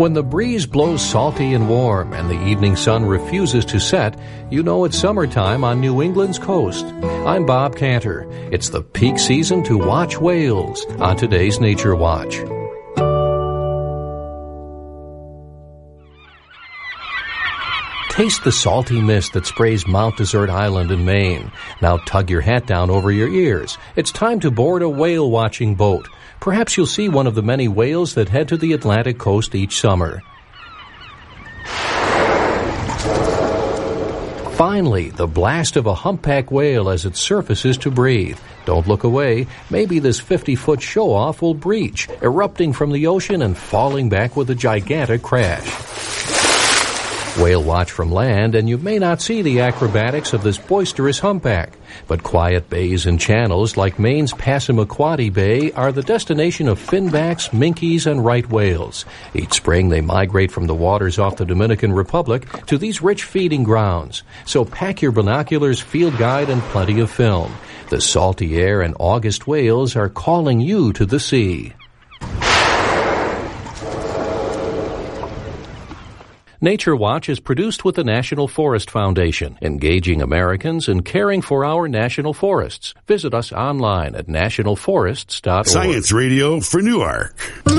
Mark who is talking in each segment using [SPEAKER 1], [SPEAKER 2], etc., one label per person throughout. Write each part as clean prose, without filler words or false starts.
[SPEAKER 1] When the breeze blows salty and warm and the evening sun refuses to set, you know it's summertime on New England's coast. I'm Bob Cantor. It's the peak season to watch whales on today's Nature Watch. Taste the salty mist that sprays Mount Desert Island in Maine. Now tug your hat down over your ears. It's time to board a whale-watching boat. Perhaps you'll see one of the many whales that head to the Atlantic coast each summer. Finally, the blast of a humpback whale as it surfaces to breathe. Don't look away. Maybe this 50-foot show-off will breach, erupting from the ocean and falling back with a gigantic crash. Whale watch from land, and you may not see the acrobatics of this boisterous humpback. But quiet bays and channels like Maine's Passamaquoddy Bay are the destination of finbacks, minkies, and right whales. Each spring they migrate from the waters off the Dominican Republic to these rich feeding grounds. So pack your binoculars, field guide, and plenty of film. The salty air and August whales are calling you to the sea. Nature Watch is produced with the National Forest Foundation, engaging Americans in caring for our national forests. Visit us online at nationalforests.org.
[SPEAKER 2] Science Radio for Newark.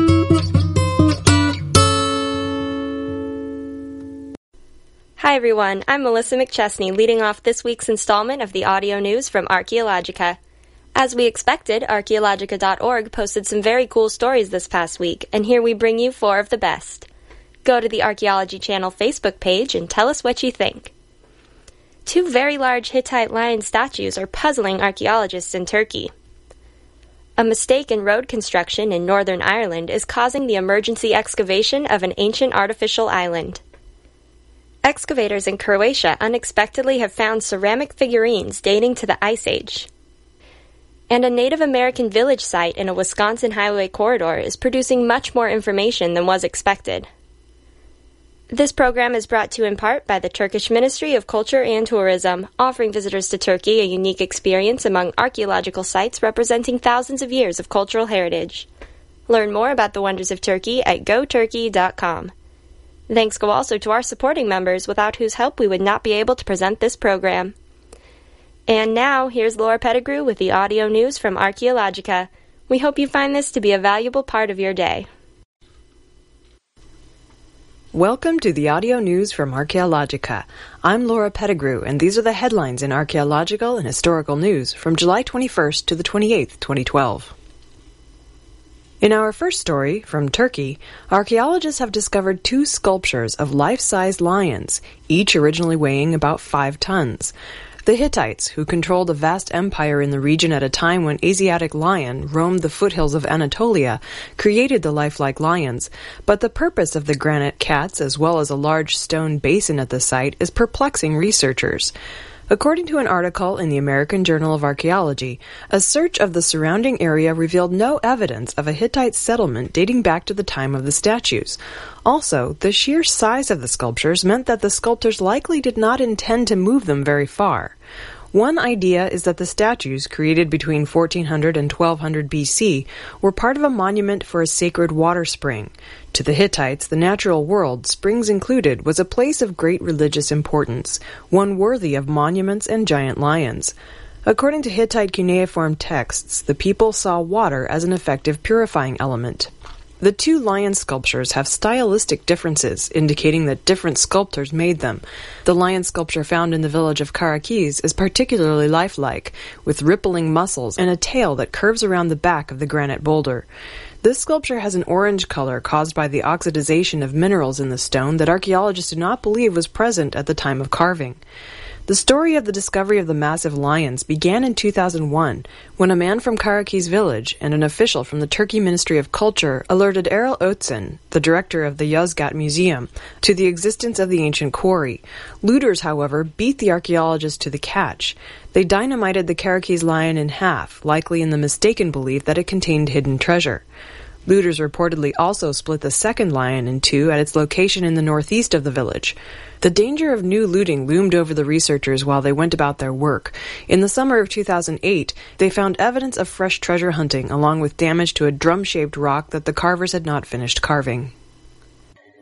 [SPEAKER 3] Hi everyone, I'm Melissa McChesney, leading off this week's installment of the audio news from Archaeologica. As we expected, Archaeologica.org posted some very cool stories this past week, and here we bring you 4 of the best. Go to the Archaeology Channel Facebook page and tell us what you think. 2 very large Hittite lion statues are puzzling archaeologists in Turkey. A mistake in road construction in Northern Ireland is causing the emergency excavation of an ancient artificial island. Excavators in Croatia unexpectedly have found ceramic figurines dating to the Ice Age. And a Native American village site in a Wisconsin highway corridor is producing much more information than was expected. This program is brought to you in part by the Turkish Ministry of Culture and Tourism, offering visitors to Turkey a unique experience among archaeological sites representing thousands of years of cultural heritage. Learn more about the wonders of Turkey at goturkey.com. Thanks go also to our supporting members, without whose help we would not be able to present this program. And now, here's Laura Pettigrew with the audio news from Archaeologica. We hope you find this to be a valuable part of your day.
[SPEAKER 4] Welcome to the audio news from Archaeologica. I'm Laura Pettigrew, and these are the headlines in archaeological and historical news from July 21st to the 28th, 2012. In our first story, from Turkey, archaeologists have discovered 2 sculptures of life-size lions, each originally weighing about 5 tons. The Hittites, who controlled a vast empire in the region at a time when Asiatic lion roamed the foothills of Anatolia, created the lifelike lions, but the purpose of the granite cats, as well as a large stone basin at the site, is perplexing researchers. According to an article in the American Journal of Archaeology, a search of the surrounding area revealed no evidence of a Hittite settlement dating back to the time of the statues. Also, the sheer size of the sculptures meant that the sculptors likely did not intend to move them very far. One idea is that the statues, created between 1400 and 1200 BC, were part of a monument for a sacred water spring. To the Hittites, the natural world, springs included, was a place of great religious importance, one worthy of monuments and giant lions. According to Hittite cuneiform texts, the people saw water as an effective purifying element. The 2 lion sculptures have stylistic differences, indicating that different sculptors made them. The lion sculpture found in the village of Karakiz is particularly lifelike, with rippling muscles and a tail that curves around the back of the granite boulder. This sculpture has an orange color caused by the oxidization of minerals in the stone that archaeologists do not believe was present at the time of carving. The story of the discovery of the massive lions began in 2001, when a man from Karakiz village and an official from the Turkey Ministry of Culture alerted Erol Ötsen, the director of the Yozgat Museum, to the existence of the ancient quarry. Looters, however, beat the archaeologists to the catch. They dynamited the Karakiz lion in half, likely in the mistaken belief that it contained hidden treasure. Looters reportedly also split the second lion in 2 at its location in the northeast of the village. The danger of new looting loomed over the researchers while they went about their work. In the summer of 2008, they found evidence of fresh treasure hunting, along with damage to a drum-shaped rock that the carvers had not finished carving.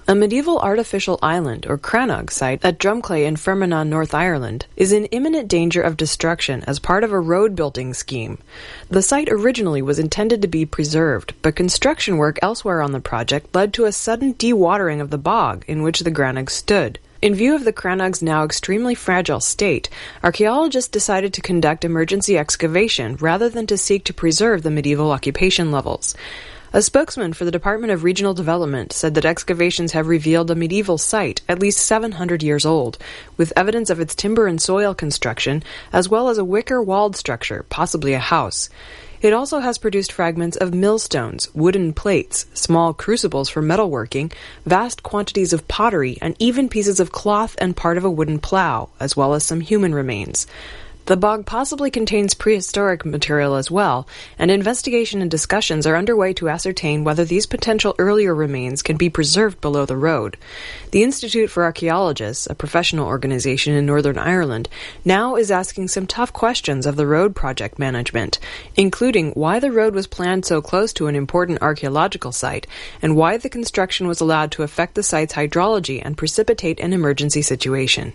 [SPEAKER 4] A medieval artificial island, or Crannog site, at Drumclay in Fermanagh, North Ireland, is in imminent danger of destruction as part of a road-building scheme. The site originally was intended to be preserved, but construction work elsewhere on the project led to a sudden dewatering of the bog in which the Crannog stood. In view of the Crannog's now extremely fragile state, archaeologists decided to conduct emergency excavation rather than to seek to preserve the medieval occupation levels. A spokesman for the Department of Regional Development said that excavations have revealed a medieval site at least 700 years old, with evidence of its timber and soil construction, as well as a wicker-walled structure, possibly a house. It also has produced fragments of millstones, wooden plates, small crucibles for metalworking, vast quantities of pottery, and even pieces of cloth and part of a wooden plow, as well as some human remains. The bog possibly contains prehistoric material as well, and investigation and discussions are underway to ascertain whether these potential earlier remains can be preserved below the road. The Institute for Archaeologists, a professional organization in Northern Ireland, now is asking some tough questions of the road project management, including why the road was planned so close to an important archaeological site, and why the construction was allowed to affect the site's hydrology and precipitate an emergency situation.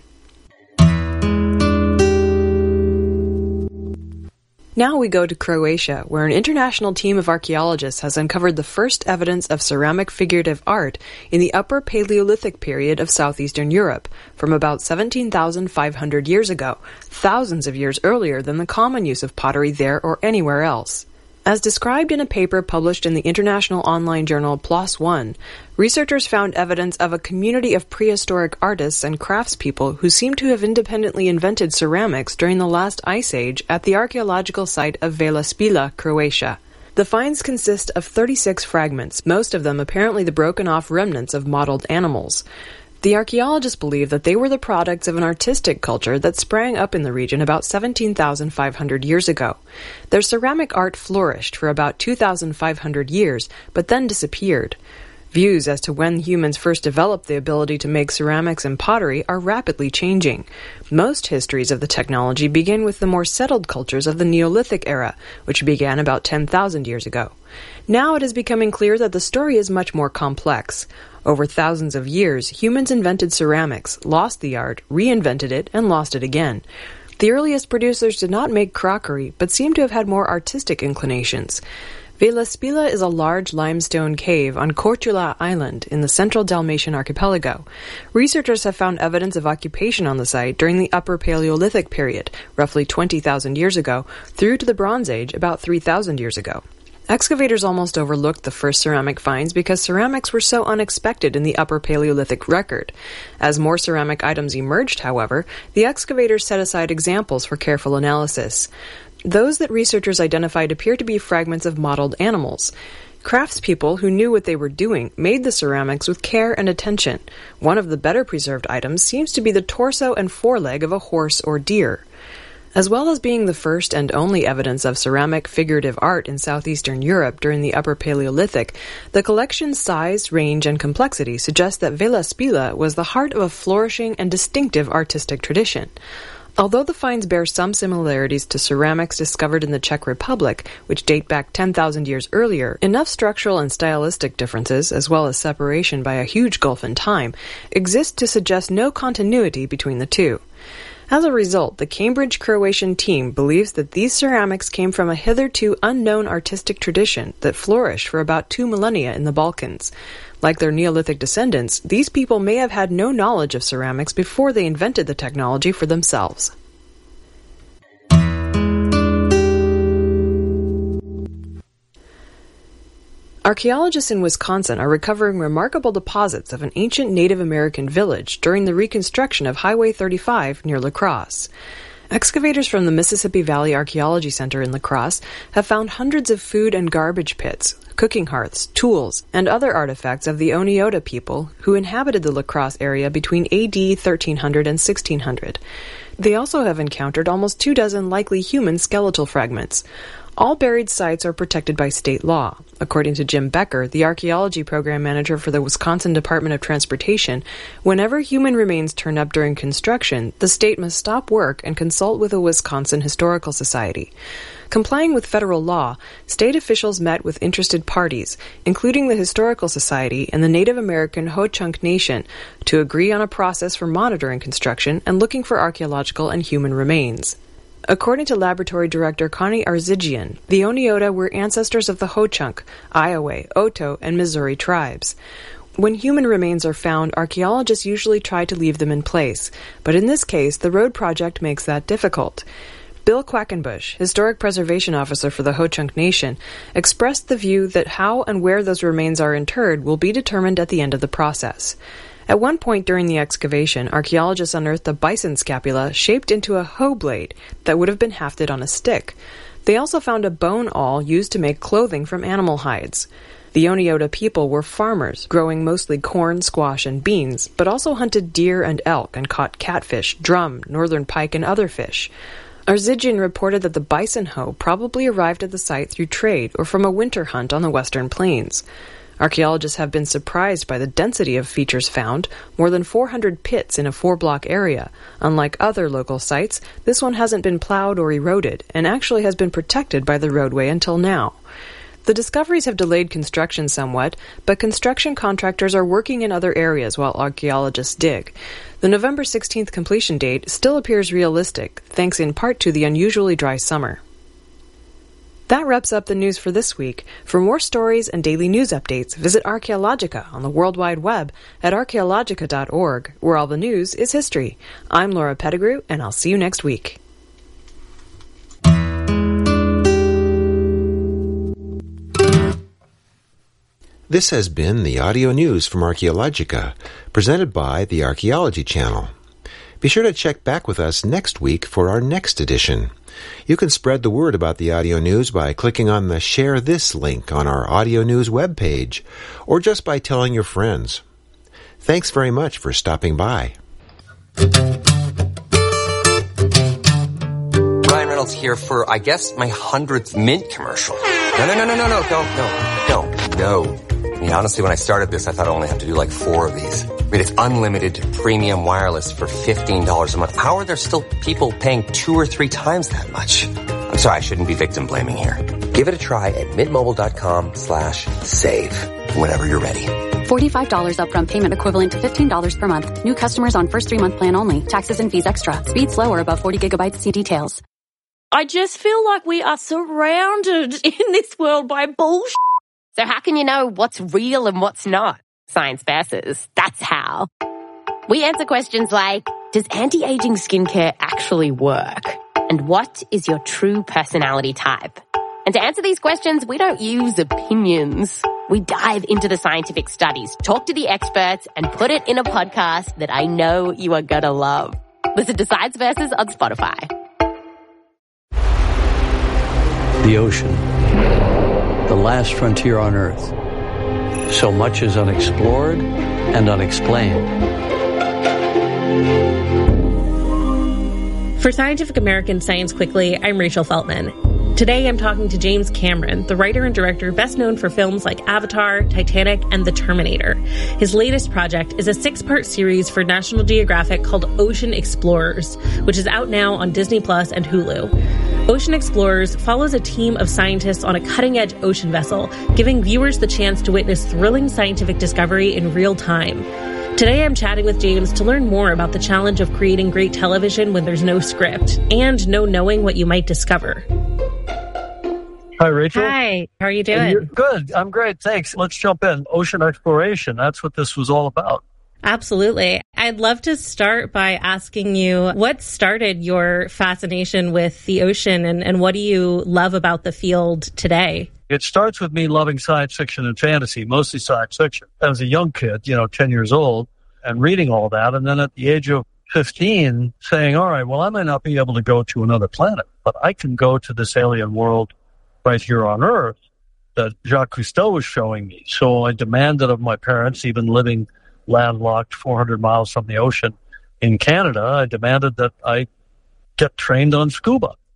[SPEAKER 4] Now we go to Croatia, where an international team of archaeologists has uncovered the first evidence of ceramic figurative art in the Upper Paleolithic period of southeastern Europe, from about 17,500 years ago, thousands of years earlier than the common use of pottery there or anywhere else. As described in a paper published in the international online journal PLOS ONE, researchers found evidence of a community of prehistoric artists and craftspeople who seem to have independently invented ceramics during the last ice age at the archaeological site of Vela Spila, Croatia. The finds consist of 36 fragments, most of them apparently the broken-off remnants of mottled animals. The archaeologists believe that they were the products of an artistic culture that sprang up in the region about 17,500 years ago. Their ceramic art flourished for about 2,500 years, but then disappeared. Views as to when humans first developed the ability to make ceramics and pottery are rapidly changing. Most histories of the technology begin with the more settled cultures of the Neolithic era, which began about 10,000 years ago. Now it is becoming clear that the story is much more complex. Over thousands of years, humans invented ceramics, lost the art, reinvented it, and lost it again. The earliest producers did not make crockery, but seem to have had more artistic inclinations. Vela Spila is a large limestone cave on Korčula Island in the central Dalmatian archipelago. Researchers have found evidence of occupation on the site during the Upper Paleolithic period, roughly 20,000 years ago, through to the Bronze Age, about 3,000 years ago. Excavators almost overlooked the first ceramic finds because ceramics were so unexpected in the Upper Paleolithic record. As more ceramic items emerged, however, the excavators set aside examples for careful analysis. Those that researchers identified appear to be fragments of mottled animals. Craftspeople who knew what they were doing made the ceramics with care and attention. One of the better preserved items seems to be the torso and foreleg of a horse or deer. As well as being the first and only evidence of ceramic figurative art in southeastern Europe during the Upper Paleolithic, the collection's size, range, and complexity suggest that Vela Spila was the heart of a flourishing and distinctive artistic tradition. Although the finds bear some similarities to ceramics discovered in the Czech Republic, which date back 10,000 years earlier, enough structural and stylistic differences, as well as separation by a huge gulf in time, exist to suggest no continuity between the two. As a result, the Cambridge Croatian team believes that these ceramics came from a hitherto unknown artistic tradition that flourished for about 2 millennia in the Balkans. Like their Neolithic descendants, these people may have had no knowledge of ceramics before they invented the technology for themselves. Archaeologists in Wisconsin are recovering remarkable deposits of an ancient Native American village during the reconstruction of Highway 35 near La Crosse. Excavators from the Mississippi Valley Archaeology Center in La Crosse have found hundreds of food and garbage pits, cooking hearths, tools, and other artifacts of the Oneota people who inhabited the La Crosse area between AD 1300 and 1600. They also have encountered almost 24 likely human skeletal fragments. All buried sites are protected by state law. According to Jim Becker, the archaeology program manager for the Wisconsin Department of Transportation, whenever human remains turn up during construction, the state must stop work and consult with the Wisconsin Historical Society. Complying with federal law, state officials met with interested parties, including the Historical Society and the Native American Ho-Chunk Nation, to agree on a process for monitoring construction and looking for archaeological and human remains. According to Laboratory Director Connie Arzigian, the Oneota were ancestors of the Ho-Chunk, Iowa, Oto, and Missouri tribes. When human remains are found, archaeologists usually try to leave them in place, but in this case, the road project makes that difficult. Bill Quackenbush, Historic Preservation Officer for the Ho-Chunk Nation, expressed the view that how and where those remains are interred will be determined at the end of the process. At one point during the excavation, archaeologists unearthed a bison scapula shaped into a hoe blade that would have been hafted on a stick. They also found a bone awl used to make clothing from animal hides. The Oneota people were farmers, growing mostly corn, squash, and beans, but also hunted deer and elk and caught catfish, drum, northern pike, and other fish. Arzigian reported that the bison hoe probably arrived at the site through trade or from a winter hunt on the western plains. Archaeologists have been surprised by the density of features found, more than 400 pits in a 4-block area. Unlike other local sites, this one hasn't been plowed or eroded, and actually has been protected by the roadway until now. The discoveries have delayed construction somewhat, but construction contractors are working in other areas while archaeologists dig. The November 16th completion date still appears realistic, thanks in part to the unusually dry summer. That wraps up the news for this week. For more stories and daily news updates, visit Archaeologica on the World Wide Web at archaeologica.org, where all the news is history. I'm Laura Pettigrew, and I'll see you next week.
[SPEAKER 5] This has been the audio news from Archaeologica, presented by the Archaeology Channel. Be sure to check back with us next week for our next edition. You can spread the word about the audio news by clicking on the Share This link on our audio news webpage, or just by telling your friends. Thanks very much for stopping by.
[SPEAKER 6] Ryan Reynolds here for, I guess, my 100th Mint commercial. No. I mean, honestly, when I started this, I thought I only have to do like 4 of these. I mean, it's unlimited premium wireless for $15 a month. How are there still people paying 2 or 3 times that much? I'm sorry, I shouldn't be victim blaming here. Give it a try at mintmobile.com/save whenever you're ready.
[SPEAKER 7] $45 upfront payment equivalent to $15 per month. New customers on first 3-month plan only. Taxes and fees extra. Speed slower above 40 gigabytes. See details.
[SPEAKER 8] I just feel like we are surrounded in this world by bullshit.
[SPEAKER 9] So how can you know what's real and what's not? Science Versus. That's how. We answer questions like, does anti-aging skincare actually work? And what is your true personality type? And to answer these questions, we don't use opinions. We dive into the scientific studies, talk to the experts, and put it in a podcast that I know you are gonna love. Listen to Science Versus on Spotify.
[SPEAKER 10] The ocean. The last frontier on Earth. So much is unexplored and unexplained.
[SPEAKER 8] For Scientific American Science Quickly, I'm Rachel Feltman. Today I'm talking to James Cameron, the writer and director best known for films like Avatar, Titanic, and The Terminator. His latest project is a 6-part series for National Geographic called Ocean Explorers, which is out now on Disney Plus and Hulu. Ocean Explorers follows a team of scientists on a cutting-edge ocean vessel, giving viewers the chance to witness thrilling scientific discovery in real time. Today I'm chatting with James to learn more about the challenge of creating great television when there's no script, and no knowing what you might discover.
[SPEAKER 11] Hi, Rachel.
[SPEAKER 8] Hi, how are you doing?
[SPEAKER 11] You're good. I'm great. Thanks. Let's jump in. Ocean exploration. That's what this was all about.
[SPEAKER 8] Absolutely. I'd love to start by asking you what started your fascination with the ocean and what do you love about the field today?
[SPEAKER 11] It starts with me loving science fiction and fantasy, mostly science fiction. As a young kid, 10 years old, and reading all that. And then at the age of 15, saying, all right, well, I might not be able to go to another planet, but I can go to this alien world right here on Earth that Jacques Cousteau was showing me. So I demanded of my parents, even living landlocked 400 miles from the ocean in Canada, I demanded that I get trained on scuba.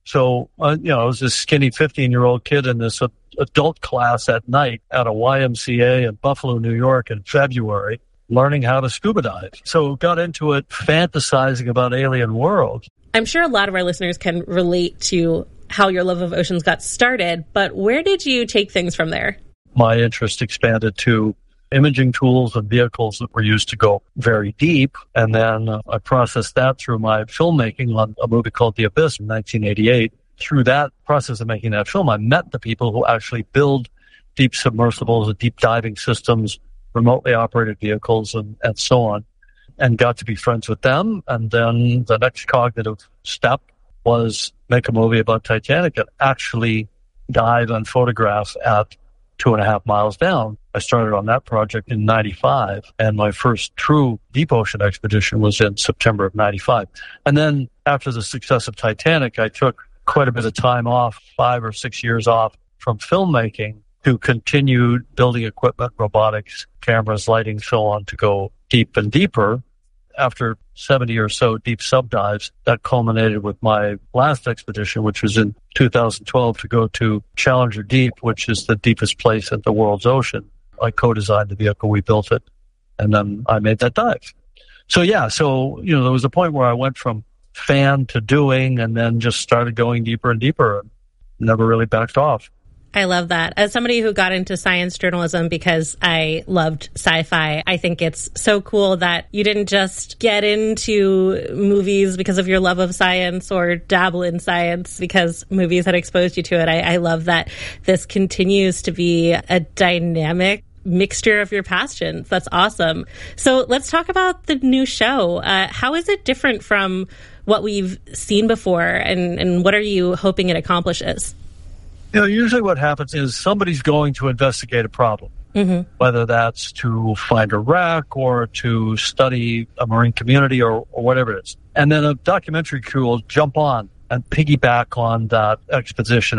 [SPEAKER 11] So, I was this skinny 15-year-old kid in this adult class at night at a YMCA in Buffalo, New York in February, learning how to scuba dive. So got into it fantasizing about alien worlds.
[SPEAKER 8] I'm sure a lot of our listeners can relate to how your love of oceans got started, but where did you take things from there?
[SPEAKER 11] My interest expanded to imaging tools and vehicles that were used to go very deep. And then I processed that through my filmmaking on a movie called The Abyss in 1988. Through that process of making that film, I met the people who actually build deep submersibles and deep diving systems, remotely operated vehicles, and so on, and got to be friends with them. And then the next cognitive step was make a movie about Titanic and actually dive and photograph at 2.5 miles down. I started on that project in 95, and my first true deep ocean expedition was in September of 95. And then after the success of Titanic, I took quite a bit of time off, 5 or 6 years off from filmmaking to continue building equipment, robotics, cameras, lighting, so on, to go deep and deeper. After 70 or so deep subdives, that culminated with my last expedition, which was in 2012, to go to Challenger Deep, which is the deepest place in the world's ocean. I co-designed the vehicle, we built it, and then I made that dive. So there was a point where I went from fan to doing, and then just started going deeper and deeper, and never really backed off.
[SPEAKER 8] I love that. As somebody who got into science journalism because I loved sci-fi, I think it's so cool that you didn't just get into movies because of your love of science or dabble in science because movies had exposed you to it. I love that this continues to be a dynamic mixture of your passions. That's awesome. So let's talk about the new show. How is it different from what we've seen before, and what are you hoping it accomplishes?
[SPEAKER 11] Usually what happens is somebody's going to investigate a problem, whether that's to find a wreck or to study a marine community or whatever it is. And then a documentary crew will jump on and piggyback on that exposition